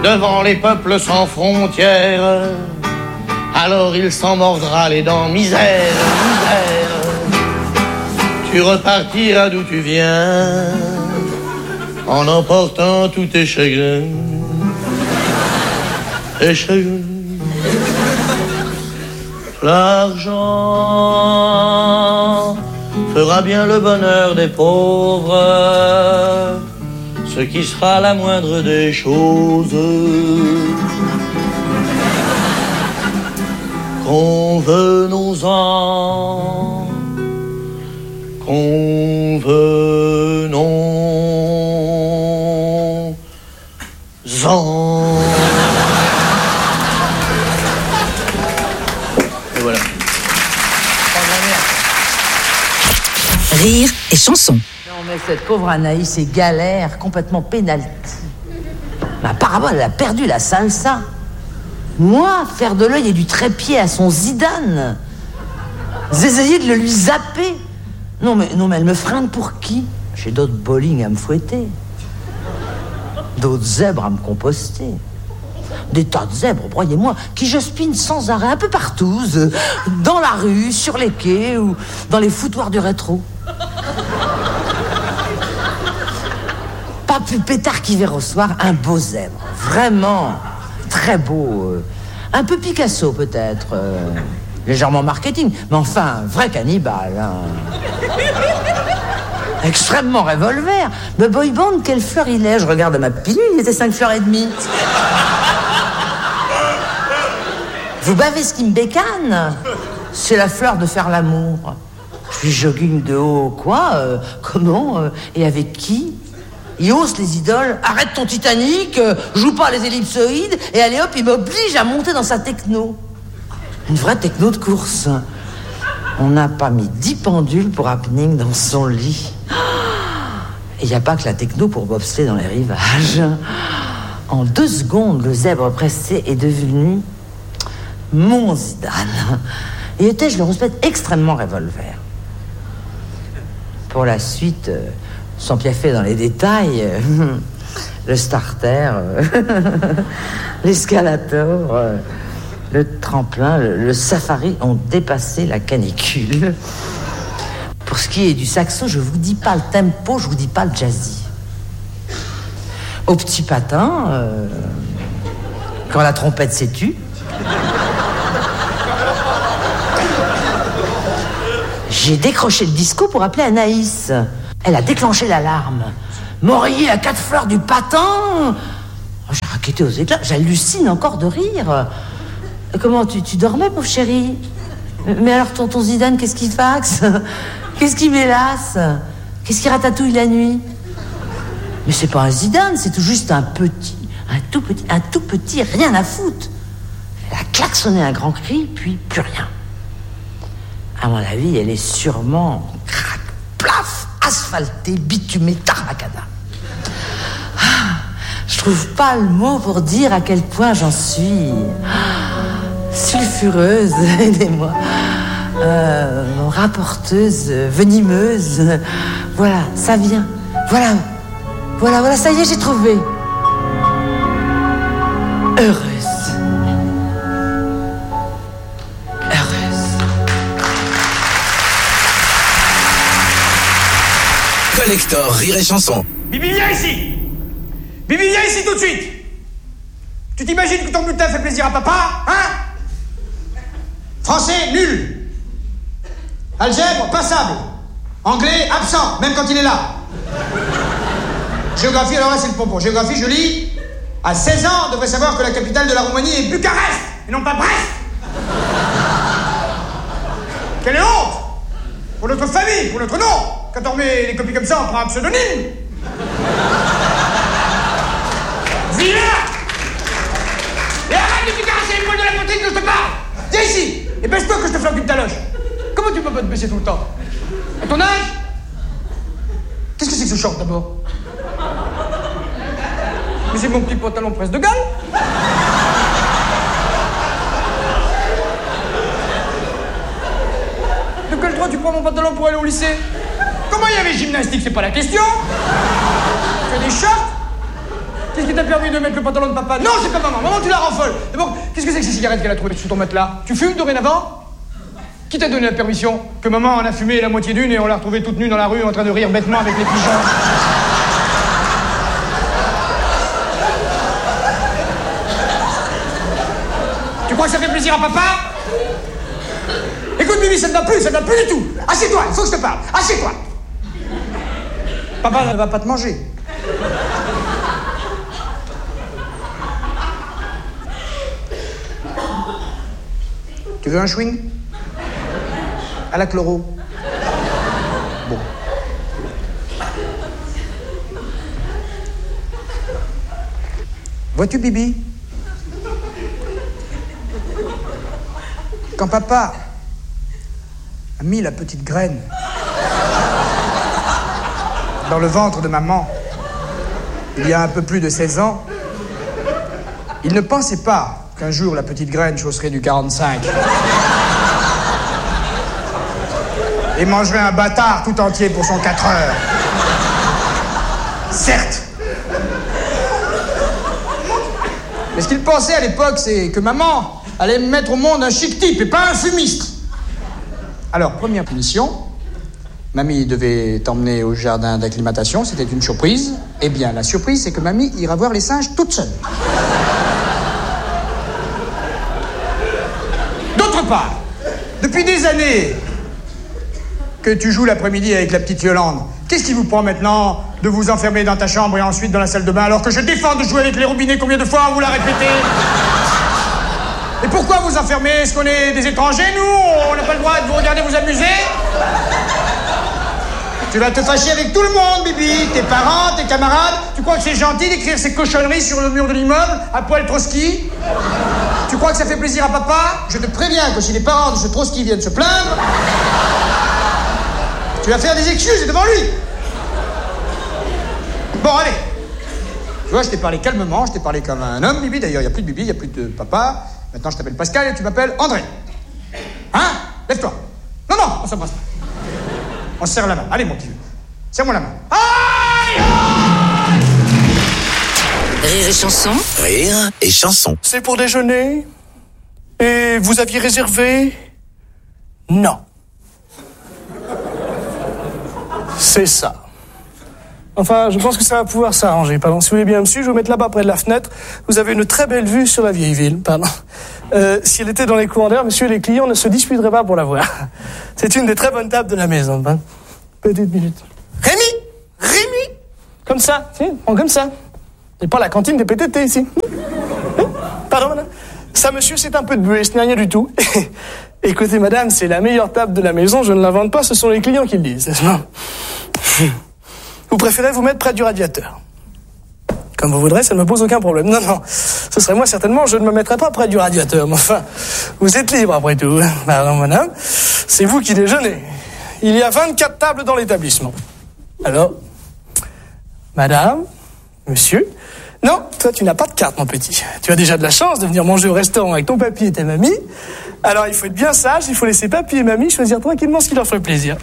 devant les peuples sans frontières. Alors il s'en mordra les dents, misère, misère. Tu repartiras d'où tu viens, en emportant tous tes chagrins. Tes chagrins. L'argent fera bien le bonheur des pauvres, ce qui sera la moindre des choses. Convenons-en, convenons-en. Et voilà. Rire et chanson. Non mais cette pauvre Anaïs est galère, complètement pénalty. Mais apparemment elle a perdu la salsa. Moi, faire de l'œil et du trépied à son Zidane. J'essayais de le lui zapper. Non mais elle me freine pour qui? J'ai d'autres bowling à me fouetter. D'autres zèbres à me composter. Des tas de zèbres, croyez-moi, qui je spine sans arrêt un peu partout, dans la rue, sur les quais ou dans les foutoirs du rétro. Pas plus pétard qu'hiver au soir, un beau zèbre. Vraiment, très beau. Un peu Picasso peut-être. Légèrement marketing, mais enfin, un vrai cannibale. Hein. Extrêmement revolver. De boy band, quelle fleur il est? Je regarde ma pilule, il était 5 fleurs et demie. Vous bavez ce qui me bécane? C'est la fleur de faire l'amour. Puis jogging de haut, quoi? Comment? Et avec qui? Il hausse les idoles. Arrête ton Titanic, joue pas les ellipsoïdes, et allez hop, il m'oblige à monter dans sa techno. Une vraie techno de course. On n'a pas mis 10 pendules pour happening dans son lit. Et il n'y a pas que la techno pour bobsleigh dans les rivages. En 2 secondes, le zèbre pressé est devenu mon Zidane. Et étais-je le rouspète extrêmement revolver. Pour la suite, sans piaffer dans les détails, le starter, l'escalator, le tremplin, le safari ont dépassé la canicule. Pour ce qui est du saxo, je vous dis pas le tempo, je vous dis pas le jazzy. Au petit patin, quand la trompette s'est tue, j'ai décroché le disco pour appeler Anaïs. Elle a déclenché l'alarme. M'oreiller à 4 fleurs du patin. J'ai raquetté aux éclats. J'hallucine encore de rire. Comment, tu dormais, pauvre chérie? Mais alors, ton Zidane, qu'est-ce qu'il faxe? Qu'est-ce qu'il mélasse? Qu'est-ce qu'il ratatouille la nuit? Mais c'est pas un Zidane, c'est tout juste un tout petit, rien à foutre. Elle a klaxonné un grand cri, puis plus rien. À mon avis, elle est sûrement crac, plaf, asphaltée, bitumée, tarnacada. Je trouve pas le mot pour dire à quel point j'en suis sulfureuse, aidez-moi, rapporteuse, venimeuse. Voilà, ça vient. Voilà, ça y est, j'ai trouvé. Heureuse. Collector Rire et Chanson. Bibi, viens ici! Bibi, viens ici tout de suite! Tu t'imagines que ton bulletin fait plaisir à papa, hein? Français, nul. Algèbre, passable. Anglais, absent, même quand il est là. Géographie, alors là, c'est le pompon. Géographie, je lis. À 16 ans, on devrait savoir que la capitale de la Roumanie est Bucarest, et non pas Brest. Quelle honte! Pour notre famille, pour notre nom. Quand on remet les copies comme ça, on prend un pseudonyme. Viens! Et arrête de te caresser les poils de la poitrine que je te parle! Viens ici! Et baisse-toi que je te flanque une taloche! Comment tu peux pas te baisser tout le temps? À ton âge? Qu'est-ce que c'est que ce short d'abord? Mais c'est mon petit pantalon presse de Galles! De quel droit tu prends mon pantalon pour aller au lycée? Comment il y avait gymnastique, c'est pas la question? Tu as des shorts? Qu'est-ce qui t'a permis de mettre le pantalon de papa? Non, c'est pas maman. Maman, tu la rends folle. D'abord, qu'est-ce que c'est que ces cigarettes qu'elle a trouvées sous ton matelas? Tu fumes dorénavant? Qui t'a donné la permission? Que maman en a fumé la moitié d'une et on l'a retrouvée toute nue dans la rue en train de rire bêtement avec les pigeons. Tu crois que ça fait plaisir à papa? Écoute, Bibi, ça ne va plus du tout. Assieds-toi, il faut que je te parle. Assieds-toi. Papa ne va pas te manger. Tu veux un chewing? À la chloro. Bon. Vois-tu, Bibi? Quand papa a mis la petite graine dans le ventre de maman, il y a un peu plus de 16 ans, il ne pensait pas qu'un jour la petite graine chausserait du 45 et mangerait un bâtard tout entier pour son 4 heures. Certes. Mais ce qu'il pensait à l'époque, c'est que maman allait mettre au monde un chic type et pas un fumiste. Alors, première punition, mamie devait t'emmener au jardin d'acclimatation, c'était une surprise. Eh bien, la surprise, c'est que mamie ira voir les singes toute seule. D'autre part, depuis des années que tu joues l'après-midi avec la petite Yolande, qu'est-ce qui vous prend maintenant de vous enfermer dans ta chambre et ensuite dans la salle de bain alors que je défends de jouer avec les robinets? Combien de fois on vous l'a répété? Et pourquoi vous enfermer? Est-ce qu'on est des étrangers, nous? On n'a pas le droit de vous regarder vous amuser? Tu vas te fâcher avec tout le monde, Bibi. Tes parents, tes camarades. Tu crois que c'est gentil d'écrire ces cochonneries sur le mur de l'immeuble à poil Trotsky? Tu crois que ça fait plaisir à papa? Je te préviens que si les parents de ce Trotsky viennent se plaindre, tu vas faire des excuses devant lui. Bon, allez. Tu vois, je t'ai parlé calmement, je t'ai parlé comme un homme, Bibi. D'ailleurs, il n'y a plus de Bibi, il n'y a plus de papa. Maintenant, je t'appelle Pascal et tu m'appelles André. Hein? Lève-toi. Non, non, on s'embrasse pas. On se serre la main. Allez, mon petit vieux. Serre-moi la main. Aïe! Rire et chanson. Rire et chanson. C'est pour déjeuner? Et vous aviez réservé? Non. C'est ça. Enfin, je pense que ça va pouvoir s'arranger. Pardon, si vous voulez bien me suivre, je vais vous mettre là-bas près de la fenêtre. Vous avez une très belle vue sur la vieille ville. Pardon. Si elle était dans les courants d'air, monsieur, les clients ne se disputeraient pas pour la voir. C'est une des très bonnes tables de la maison. Hein. Petite minute. Rémi! Comme ça, si, prends comme ça. C'est pas la cantine des PTT ici. Pardon, madame. Ça, monsieur, c'est un peu de buée, ce n'est rien du tout. Écoutez, madame, c'est la meilleure table de la maison, je ne l'invente pas, ce sont les clients qui le disent. Vous préférez vous mettre près du radiateur? Comme vous voudrez, ça ne me pose aucun problème. Non, non, ce serait moi certainement, je ne me mettrais pas près du radiateur. Mais enfin, vous êtes libre après tout. Pardon, madame, c'est vous qui déjeunez. Il y a 24 tables dans l'établissement. Alors, madame, monsieur... Non, toi, tu n'as pas de carte, mon petit. Tu as déjà de la chance de venir manger au restaurant avec ton papy et ta mamie. Alors, il faut être bien sage, il faut laisser papy et mamie choisir tranquillement ce qui leur ferait plaisir.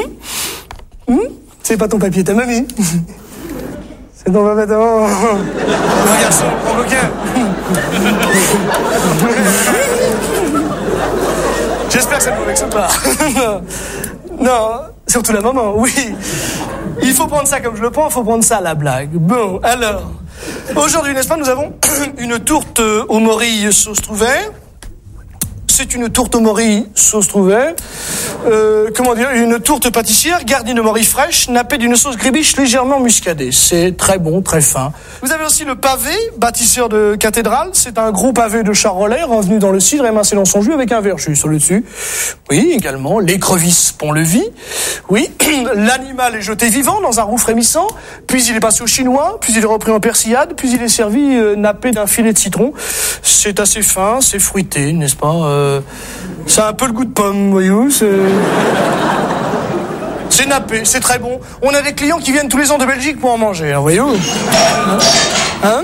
C'est pas ton papy et ta mamie. C'est ton papa, ta maman. Non, garçon, prends aucun. J'espère que ça ne vous vexe pas. Non, surtout la maman, oui. Il faut prendre ça comme je le prends, il faut prendre ça à la blague. Bon, alors... Aujourd'hui, n'est-ce pas, nous avons une tourte aux morilles sauce trouvère. C'est une tourte aux morilles sauce trouvère. Une tourte pâtissière garnie de morilles fraîches, nappée d'une sauce grébiche légèrement muscadée. C'est très bon, très fin. Vous avez aussi le pavé, bâtisseur de cathédrale. C'est un gros pavé de charolais, revenu dans le cidre, émincé dans son jus avec un verre jus sur le dessus. Oui, également, l'écrevisse pont-levis. Oui, l'animal est jeté vivant dans un roux frémissant, puis il est passé au chinois, puis il est repris en persillade, puis il est servi nappé d'un filet de citron. C'est assez fin, c'est fruité, n'est-ce pas? Ça a un peu le goût de pomme, voyez-vous. C'est nappé, c'est très bon. On a des clients qui viennent tous les ans de Belgique pour en manger, hein, voyez-vous. Hein?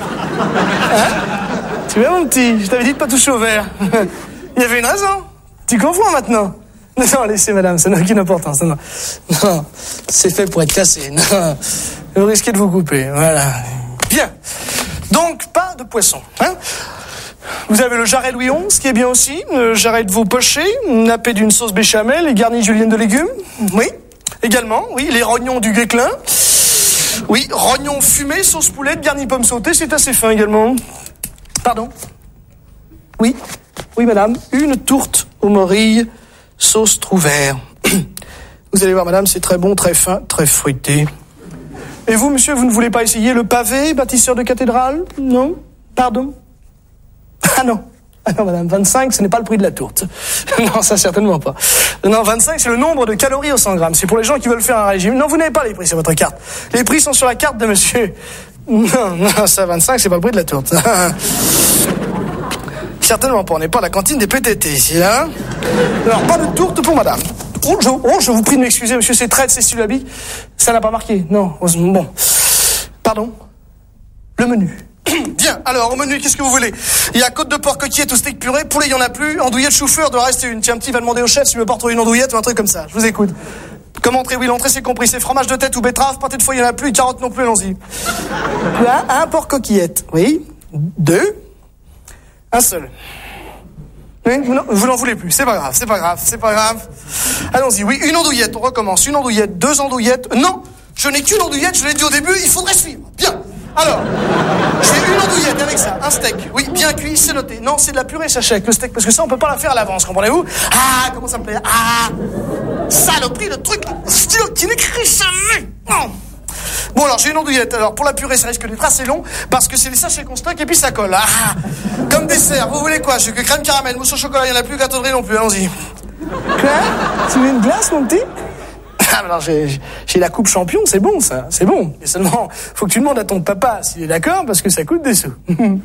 Tu vois, mon petit, je t'avais dit de pas toucher au verre. Il y avait une raison. Tu comprends maintenant? Non, laissez, madame, ça n'a aucune importance. Non, c'est fait pour être cassé. Non, vous risquez de vous couper, voilà. Bien. Donc, pas de poisson. Hein. Vous avez le jarret Louis XI, qui est bien aussi. Le jarret de veau poché, nappé d'une sauce béchamel et garni julienne de légumes. Oui. Également, oui. Les rognons du Guesclin. Oui. Rognons fumés, sauce poulette, garni pomme sautée. C'est assez fin également. Pardon. Oui. Oui, madame. Une tourte aux morilles, sauce Trouvert. Vous allez voir, madame, c'est très bon, très fin, très fruité. Et vous, monsieur, vous ne voulez pas essayer le pavé, bâtisseur de cathédrale? Non? Pardon? Ah non. Ah non, madame, 25, ce n'est pas le prix de la tourte. Non, ça, certainement pas. Non, 25, c'est le nombre de calories au 100 grammes. C'est pour les gens qui veulent faire un régime. Non, vous n'avez pas les prix sur votre carte. Les prix sont sur la carte de monsieur. Non, ça, 25, c'est pas le prix de la tourte. Certainement pas, on n'est pas à la cantine des PTT ici, hein. Alors, pas de tourte pour madame. Je vous prie de m'excuser, monsieur, c'est traite, c'est syllabique. Ça n'a pas marqué, non. Bon. Pardon? Le menu. Bien, alors, au menu, qu'est-ce que vous voulez? Il y a côte de porc coquillette ou steak purée, poulet, il y en a plus, andouillette chou-fleur, doit rester une. Tiens, un petit va demander au chef s'il me porte une andouillette ou un truc comme ça. Je vous écoute. Comme entrée, oui, l'entrée, c'est compris. C'est fromage de tête ou betterave, pâté de foie, il y en a plus, carottes non plus, allons-y. Là, un porc coquillette, oui. 2. Un seul. Oui, vous n'en voulez plus, c'est pas grave. Allons-y, oui, une andouillette, on recommence. Une andouillette, 2 andouillettes. Non, je n'ai qu'une andouillette, je l'ai dit au début, il faudrait suivre. Bien. Alors, j'ai une andouillette avec ça, un steak. Oui, bien cuit, c'est noté. Non, c'est de la purée sachet avec le steak, parce que ça, on peut pas la faire à l'avance, comprenez-vous? Ah, comment ça me plaît? Ah, saloperie, le truc, style qui n'écrit jamais. Non. Bon, alors, j'ai une andouillette. Alors, pour la purée, ça risque d'être assez long, parce que c'est les sachets qu'on stocke et puis ça colle. Ah, comme dessert, vous voulez quoi? J'ai que crème caramel, mousse au chocolat, il n'y en a plus, gâteau de riz non plus, allons-y. Quoi? Tu veux une glace, mon petit? Ah, alors, j'ai la coupe champion, c'est bon, ça, c'est bon. Mais seulement, faut que tu demandes à ton papa s'il est d'accord, parce que ça coûte des sous.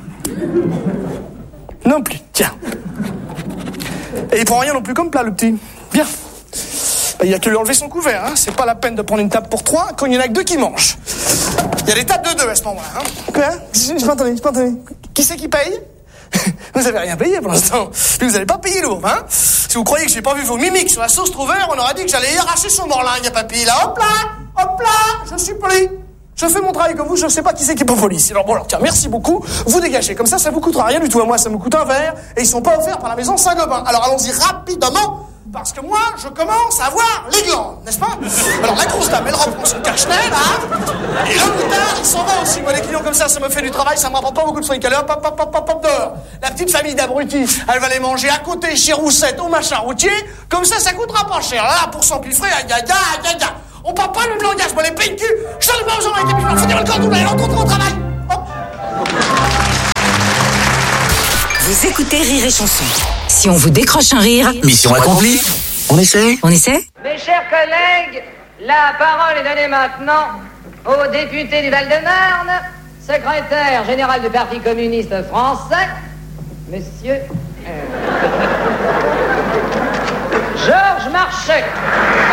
Non plus, tiens. Et il prend rien non plus comme plat, le petit. Bien. Il n'y a que lui enlever son couvert, hein. C'est pas la peine de prendre une table pour 3 quand il n'y en a que 2 qui mangent. Il y a des tables de 2 à ce moment-là, hein. Quoi? J'ai pas entendu. Qui c'est qui paye? Vous avez rien payé pour l'instant. Puis vous n'allez pas payer lourd, hein. Si vous croyez que j'ai pas vu vos mimiques sur la sauce Trouvert, on aurait dit que j'allais y arracher son morlingue à papy. Là, hop là, je suis poli. Je fais mon travail comme vous, je ne sais pas qui c'est qui est pas poli. Alors bon, alors tiens, merci beaucoup. Vous dégagez, comme ça vous coûtera rien du tout. À moi, ça me coûte un verre, et ils sont pas offerts par la maison Saint-Gobain. Alors allons-y rapidement. Parce que moi, je commence à voir les glandes, n'est-ce pas? Alors la grosse dame, elle reprend son cache-nez, là. Et le moutard, il s'en va aussi. Moi, les clients comme ça me fait du travail, ça me rapporte pas beaucoup de fric. Allez, hop, dehors. La petite famille d'abrutis, elle va les manger à côté chez Roussette au machin routier. Comme ça coûtera pas cher. Là, pour s'empiffrer, aïe. On parle pas le même langage, moi, les pays de cul. Je ne sais pas aux gens avec les pieds, faut dire le corps double, allez, on rentre au travail. Hop. Vous écoutez Rire et Chanson. Si on vous décroche un rire, mission accomplie. On essaie? Mes chers collègues, la parole est donnée maintenant au député du Val-de-Marne, secrétaire général du Parti communiste français, monsieur Georges Marchais.